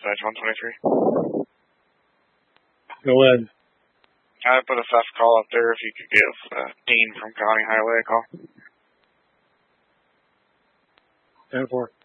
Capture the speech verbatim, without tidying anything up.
Dispatch one twenty-three. Go ahead. I put a theft call up there if you could give uh, Dean from County Highway a call. ten four.